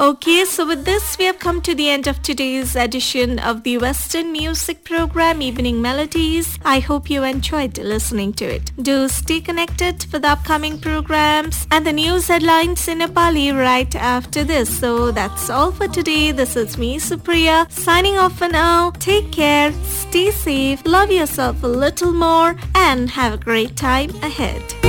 Okay, so with this, we have come to the end of today's edition of the Western Music Program, Evening Melodies. I hope you enjoyed listening to it. Do stay connected for the upcoming programs and the news headlines in Nepali right after this. So that's all for today. This is me, Supriya, signing off for now. Take care, stay safe, love yourself a little more, and have a great time ahead.